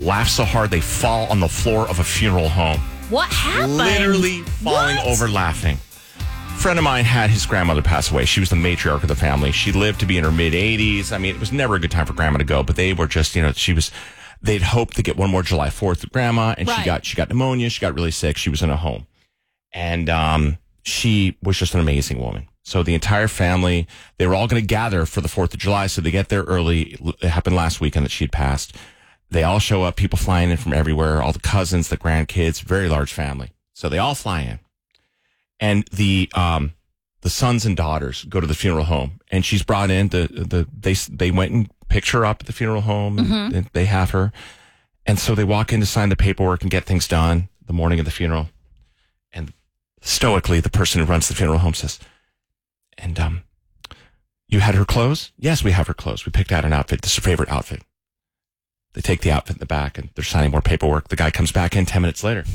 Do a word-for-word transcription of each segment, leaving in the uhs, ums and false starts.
laugh so hard they fall on the floor of a funeral home. What happened? Literally falling What? over laughing. A friend of mine had his grandmother pass away. She was the matriarch of the family. She lived to be in her mid-eighties. I mean, it was never a good time for grandma to go, but they were just, you know, she was, they'd hoped to get one more July fourth with grandma, and Right. she got, she got pneumonia. She got really sick. She was in a home. And um, she was just an amazing woman. So the entire family, they were all going to gather for the fourth of July. So they get there early. It happened last weekend that she had passed. They all show up, people flying in from everywhere, all the cousins, the grandkids, very large family. So they all fly in. And the um, the sons and daughters go to the funeral home, and she's brought in. The, the they they went and picked her up at the funeral home, and, Mm-hmm. and they have her. And so they walk in to sign the paperwork and get things done the morning of the funeral. And stoically, the person who runs the funeral home says, and um, you had her clothes? Yes, we have her clothes. We picked out an outfit. This is her favorite outfit. They take the outfit in the back, and they're signing more paperwork. The guy comes back in ten minutes later.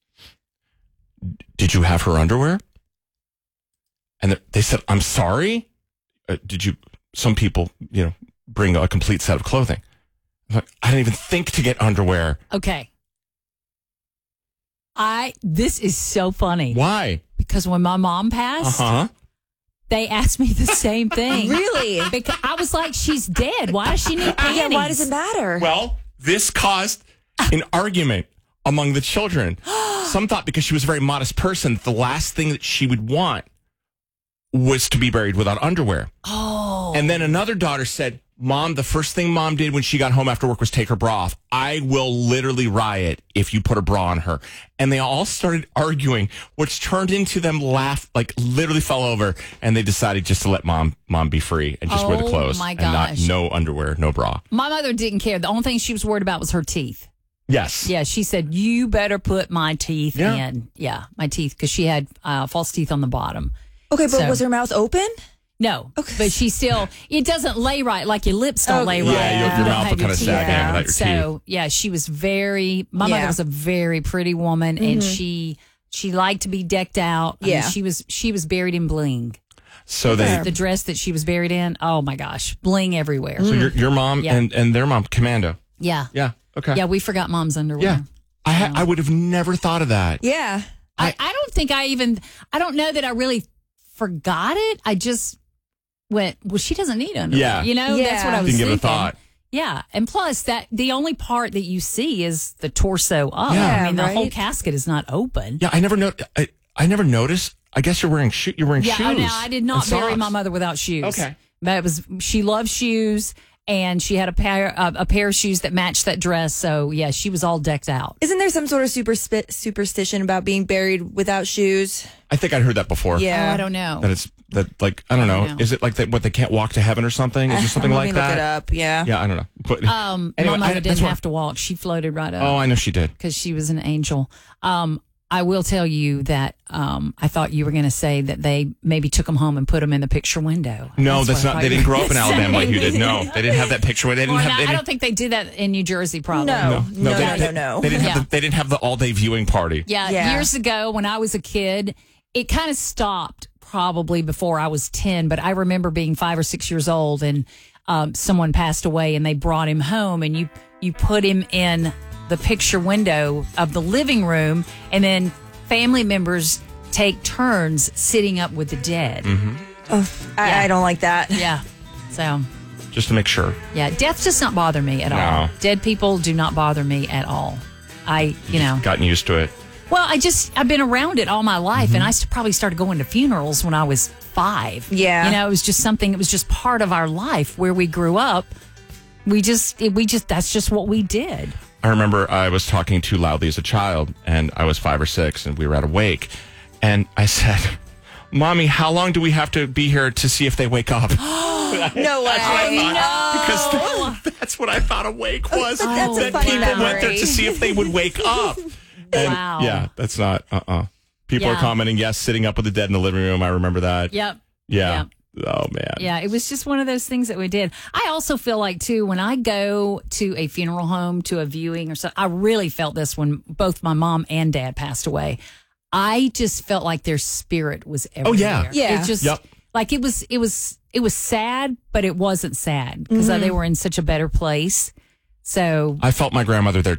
Did you have her underwear? And they said, I'm sorry? Uh, did you, some people, you know, bring a complete set of clothing. I'm like, I didn't even think to get underwear. Okay. I, this is so funny. Why? Because when my mom passed, Uh-huh. they asked me the same thing. Really? Because I was like, she's dead. Why does she need panties? Yeah, why does it matter? Well, this caused an argument among the children. Some thought because she was a very modest person, the last thing that she would want was to be buried without underwear. Oh. And then another daughter said, Mom, the first thing Mom did when she got home after work was take her bra off. I will literally riot if you put a bra on her. And they all started arguing, which turned into them laugh, like literally fell over. And they decided just to let mom mom be free and just wear the Oh, clothes. my And not gosh. no underwear, no bra. My mother didn't care. The only thing she was worried about was her teeth. Yes. Yeah, she said, you better put my teeth Yeah. in. Yeah, my teeth, because she had uh, false teeth on the bottom. Okay, but So- was her mouth open? No, Okay. but she still, it doesn't lay right, like your lips don't Oh, lay yeah, right. your- if your you don't mouth have will kinda teeth sag in out. without your So, yeah, she was very, my Yeah. mother was a very pretty woman, and she she liked to be decked out. I mean, Yeah. she was she was buried in bling. So they The dress that she was buried in, oh my gosh, bling everywhere. so your your mom Yeah. and, and their mom, Commando. Yeah. Yeah. Okay. Yeah, we forgot mom's underwear. Yeah. I ha- I would have never thought of that. Yeah. I, I don't think I even, I don't know that I really forgot it. I just went, well, she doesn't need underwear. Yeah. You know, that's Yeah. what I was Didn't give it a thinking. thought. Yeah. And plus that the only part that you see is the torso up. Yeah. I mean, the right? whole casket is not open. Yeah, I never know. I, I never noticed. I guess you're wearing shoe. You're wearing Yeah. shoes. Oh, no, I did not and bury socks. my mother without shoes. Okay. But it was, she loved shoes, and she had a pair, uh, a pair of shoes that matched that dress. So yeah, she was all decked out. Isn't there some sort of super superstition about being buried without shoes? I think I'd heard that before. Yeah. Oh, I don't know. That it's that like I don't know. I don't know. Is it like that? What they can't walk to heaven or something? Is there something Let like me look that? it up. Yeah. Yeah, I don't know. But Um, anyway, my mother I- that's didn't what- have to walk. She floated right up. Oh, I know she did. Because she was an angel. Um, I will tell you that um, I thought you were going to say that they maybe took them home and put them in the picture window. No, that's, what I not. thought They you didn't were grow up in gonna Alabama like say. you did. No, they didn't have that picture. They didn't Well, have. no, They I didn't, don't think they did that in New Jersey, probably. No. No, they, no, they, no, no. They didn't have. Yeah. The, they didn't have the all-day viewing party. Yeah, Yeah. years ago when I was a kid, it kind of stopped probably before I was ten, but I remember being five or six years old and um, someone passed away and they brought him home and you, you put him in the picture window of the living room, and then family members take turns sitting up with the dead. Mm-hmm. Oh, I, Yeah. I don't like that. Yeah. So, Just to make sure. yeah, death does not bother me at No. all. Dead people do not bother me at all. I, you know. Gotten used to it. Well, I just, I've been around it all my life, Mm-hmm. and I st- probably started going to funerals when I was five. Yeah. You know, it was just something, it was just part of our life where we grew up. We just, it, we just, that's just what we did. I remember I was talking too loudly as a child, and I was five or six, and we were at a wake, and I said, "Mommy, how long do we have to be here to see if they wake up?" No way. Because that- that's what I thought a wake was. That's a that funny people went there memory. to see if they would wake up. And Wow. Yeah, that's not. Uh. uh People are Yeah. commenting. Yes, sitting up with the dead in the living room. I remember that. Yep. Yeah. Oh man. Yeah, it was just one of those things that we did. I also feel like, too, when I go to a funeral home, to a viewing or so, I really felt this when both my mom and dad passed away. I just felt like their spirit was everywhere. Oh, yeah. Yeah. It just, Yep. like, it was, it was, it was sad, but it wasn't sad because they were in such a better place. So I felt my grandmother there